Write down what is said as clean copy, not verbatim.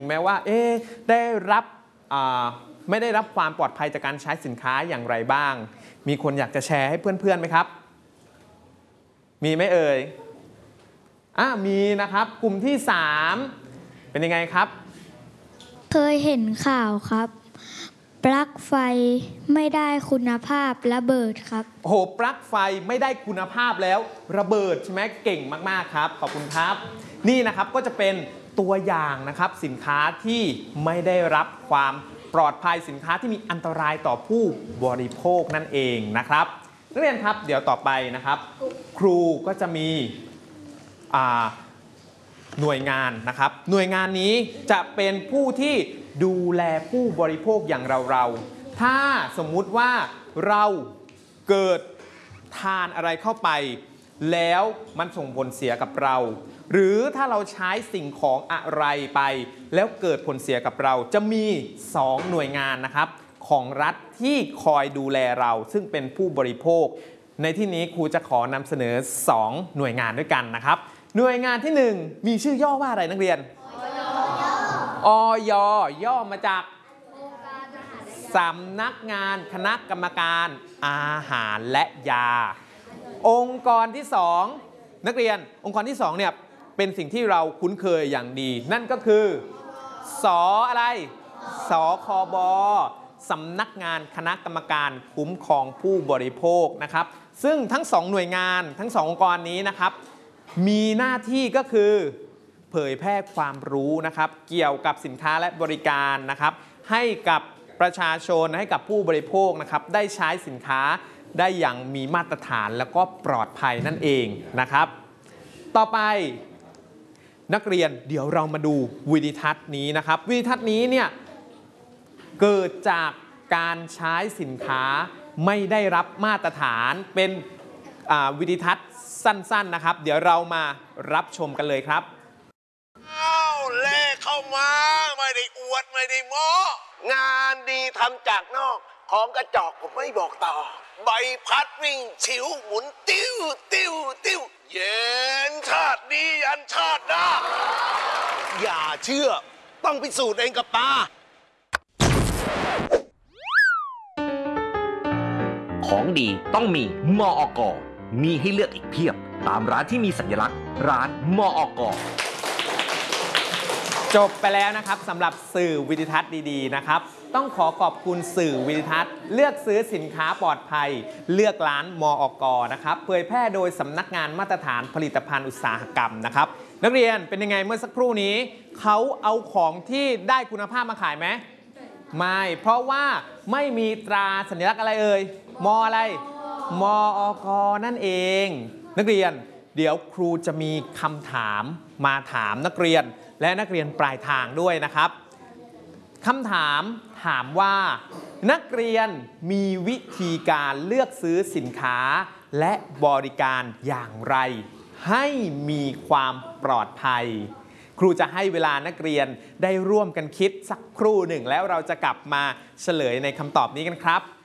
แม้ว่าได้รับไม่ได้รับความปลอดภัยจากการใช้สินค้าอย่างไรบ้างมีคนอยากจะแชร์ให้เพื่อนๆไหมครับมีไหมเอ่ยมีนะครับกลุ่มที่3เป็นยังไงครับเคยเห็นข่าวครับปลั๊กไฟไม่ได้คุณภาพระเบิดครับโอ้โหปลั๊กไฟไม่ได้คุณภาพแล้วระเบิดใช่ไหมเก่งมากๆครับขอบคุณครับนี่นะครับก็จะเป็นตัวอย่างนะครับสินค้าที่ไม่ได้รับความปลอดภัยสินค้าที่มีอันตรายต่อผู้บริโภคนั่นเองนะครับนักเรียนครับเดี๋ยวต่อไปนะครับครูก็จะมีหน่วยงานนะครับหน่วยงานนี้จะเป็นผู้ที่ดูแลผู้บริโภคอย่างเราถ้าสมมุติว่าเราเกิดทานอะไรเข้าไปแล้วมันส่งผลเสียกับเราหรือถ้าเราใช้สิ่งของอะไรไปแล้วเกิดผลเสียกับเราจะมี2หน่วยงานนะครับของรัฐที่คอยดูแลเราซึ่งเป็นผู้บริโภคในที่นี้ครูจะขอนำเสนอ2หน่วยงานด้วยกันนะครับหน่วยงานที่1มีชื่อย่อว่าอะไรนักเรียนอย.ย่อมาจากสำนักงานคณะกรรมการอาหารและยาองค์กรที่2นักเรียนองค์กรที่2เนี่ยเป็นสิ่งที่เราคุ้นเคยอย่างดีนั่นก็คืออะไรสคบสำนักงานคณะกรรมการคุ้มครองผู้บริโภคนะครับซึ่งทั้ง2หน่วยงานทั้ง2องค์กรนี้นะครับมีหน้าที่ก็คือเผยแพร่ความรู้นะครับเกี่ยวกับสินค้าและบริการนะครับให้กับประชาชนให้กับผู้บริโภคนะครับได้ใช้สินค้าได้อย่างมีมาตรฐานแล้วก็ปลอดภัยนั่นเองนะครับต่อไปนักเรียนเดี๋ยวเรามาดูวิดีทัศน์นี้นะครับวิดีทัศน์นี้เนี่ยเกิดจากการใช้สินค้าไม่ได้รับมาตรฐานเป็นวิดีทัศน์สั้นๆนะครับเดี๋ยวเรามารับชมกันเลยครับเล่เข้ามาไม่ได้อวดไม่ได้โม้งานดีทำจากนอกของกระจอกผมไม่บอกต่อใบพัดวิ่งฉิวหมุนติ้วติ้วติ้วเย็นชาติดียันชาติหน้าอย่าเชื่อต้องพิสูจน์เองกับตาของดีต้องมีมอก.มีให้เลือกอีกเพียบตามร้านที่มีสัญลักษณ์ร้านมอก. จบไปแล้วนะครับสำหรับสื่อวิดิทัศน์ดีๆนะครับต้องขอบคุณสื่อวิดิทัศน์เลือกซื้อสินค้าปลอดภัยเลือกร้านมอก.นะครับเผยแพร่โดยสำนักงานมาตรฐานผลิตภัณฑ์อุตสาหกรรมนะครับนักเรียนเป็นยังไงเมื่อสักครู่นี้เขาเอาของที่ได้คุณภาพมาขายไหมไม่เพราะว่าไม่มีตราสัญลักษณ์อะไรเอ่ยมออะไรมอก.นั่นเองนักเรียนเดี๋ยวครูจะมีคำถามมาถามนักเรียนและนักเรียนปลายทางด้วยนะครับคำถามถามว่านักเรียนมีวิธีการเลือกซื้อสินค้าและบริการอย่างไรให้มีความปลอดภัยครูจะให้เวลานักเรียนได้ร่วมกันคิดสักครู่หนึ่งแล้วเราจะกลับมาเฉลยในคำตอบนี้กันครับ